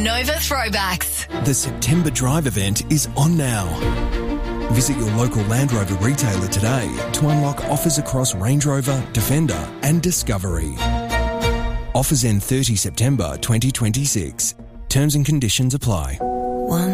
Nova Throwbacks. The September Drive event is on now. Visit your local Land Rover retailer today to unlock offers across Range Rover, Defender and Discovery. Offers end 30 September 2026. Terms and conditions apply.